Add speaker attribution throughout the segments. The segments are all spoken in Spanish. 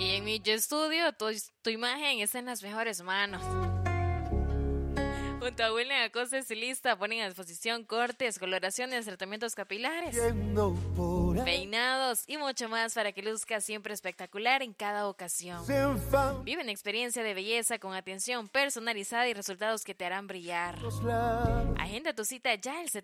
Speaker 1: Y en mi estudio, tu imagen está en las mejores manos. Junto a William Acosta, estilista, ponen a disposición cortes, coloraciones, tratamientos capilares, peinados y mucho más para que luzca siempre espectacular en cada ocasión. Vive una experiencia de belleza con atención personalizada y resultados que te harán brillar. Agenda tu cita ya al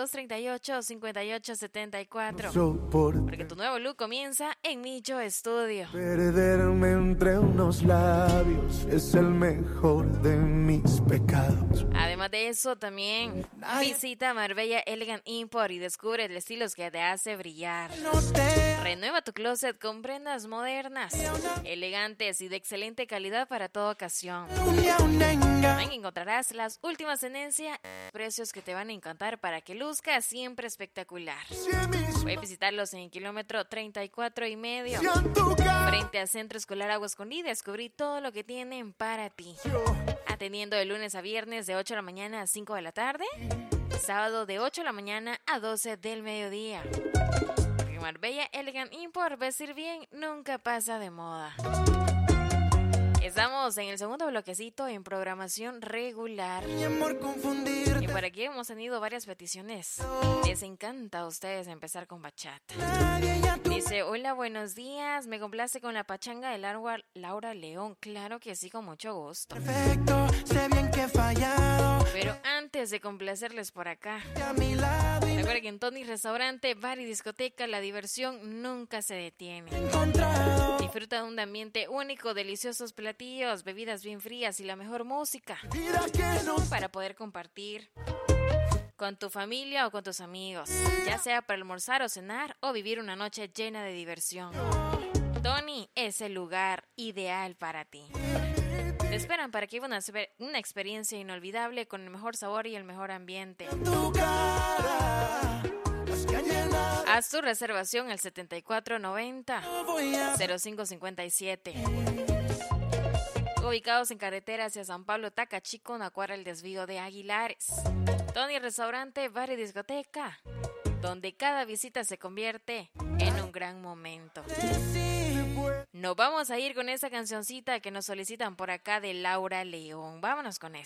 Speaker 1: 7238-5874, porque tu nuevo look comienza en Millo Estudio.
Speaker 2: Perderme entre unos labios es el mejor de mis pecados.
Speaker 1: Además de eso, también visita Marbella Elegant Import y descubre el estilo que te hace brillar. Renueva tu closet con prendas modernas, elegantes y de excelente calidad para toda ocasión. También encontrarás las últimas tendencias, precios que te van a encantar para que luzca siempre espectacular. Puedes visitarlos en el kilómetro 34,5 frente al Centro Escolar Agua Escondida y descubrir todo lo que tienen para ti. Atendiendo de lunes a viernes de 8 de la mañana a 5 de la tarde, sábado de 8 de la mañana a 12 del mediodía. Porque Marbella Elegant Import, vestir bien nunca pasa de moda. Estamos en el segundo bloquecito en programación regular. Y por aquí hemos tenido varias peticiones. Les encanta a ustedes empezar con bachata. Dice, hola, buenos días. Me complace con la pachanga de Laura León. Claro que sí, con mucho gusto. Perfecto, sé bien que he fallado. Pero antes de complacerles por acá, recuerden que en Tony's Restaurante, Bar y Discoteca, la diversión nunca se detiene. Disfruta de un ambiente único, deliciosos platillos, bebidas bien frías y la mejor música para poder compartir con tu familia o con tus amigos, ya sea para almorzar o cenar o vivir una noche llena de diversión. Tony es el lugar ideal para ti. Te esperan para que vivas una experiencia inolvidable con el mejor sabor y el mejor ambiente. Haz tu reservación al 7490-0557. Ubicados en carretera hacia San Pablo, Tacachico, una cuadra del desvío de Aguilares. Tony Restaurante, Bar y Discoteca, donde cada visita se convierte en un gran momento. Nos vamos a ir con esa cancioncita que nos solicitan por acá de Laura León. Vámonos con eso.